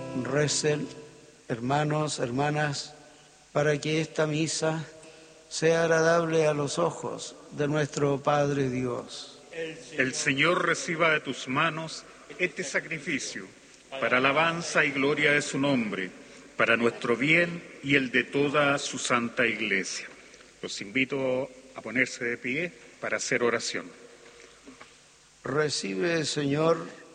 Recen, hermanos, hermanas, para que esta misa sea agradable a los ojos de nuestro Padre Dios. El Señor reciba de tus manos este sacrificio para alabanza y gloria de su nombre, para nuestro bien y el de toda su santa Iglesia. Los invito a ponerse de pie para hacer oración. Recibe, Señor,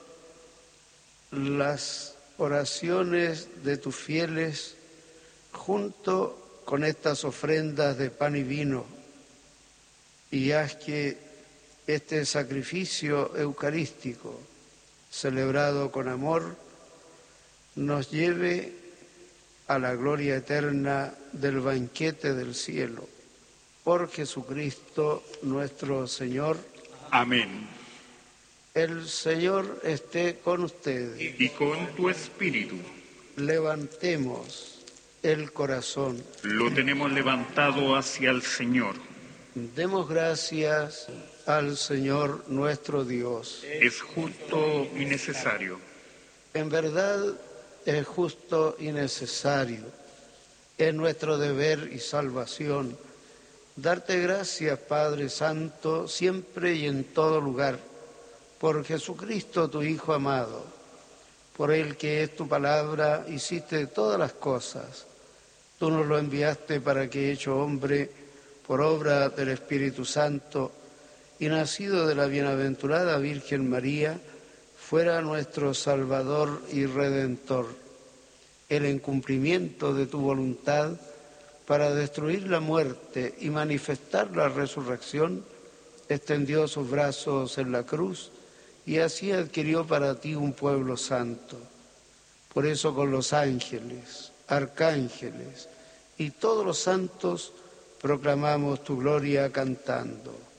las oraciones de tus fieles junto con estas ofrendas de pan y vino, y haz que este sacrificio eucarístico, celebrado con amor, nos lleve a la gloria eterna del banquete del cielo. Por Jesucristo nuestro Señor. Amén. El Señor esté con ustedes. Y con tu espíritu. Levantemos el corazón. Lo tenemos levantado hacia el Señor. Demos gracias al Señor nuestro Dios. Es justo y necesario. En verdad es justo y necesario. Es nuestro deber y salvación darte gracias, Padre Santo, siempre y en todo lugar, por Jesucristo, tu Hijo amado, por Él que es tu palabra, hiciste todas las cosas. Tú nos lo enviaste para que, hecho hombre, por obra del Espíritu Santo, y nacido de la bienaventurada Virgen María, fuera nuestro Salvador y Redentor. Él, en cumplimiento de tu voluntad, para destruir la muerte y manifestar la resurrección, extendió sus brazos en la cruz y así adquirió para ti un pueblo santo. Por eso con los ángeles, arcángeles y todos los santos proclamamos tu gloria cantando.